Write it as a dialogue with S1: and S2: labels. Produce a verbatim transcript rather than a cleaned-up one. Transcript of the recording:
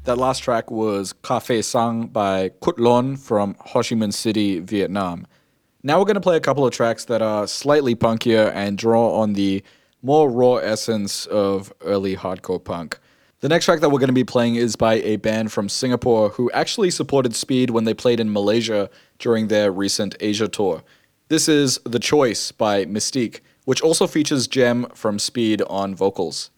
S1: That last track was Cafe Sang by Kut Lon from Ho Chi Minh City, Vietnam. Now we're going to play a couple of tracks that are slightly punkier and draw on the more raw essence of early hardcore punk. The next track that we're going to be playing is by a band from Singapore who actually supported Speed when they played in Malaysia during their recent Asia tour. This is The Choice by Mystique, which also features Jem from Speed on vocals.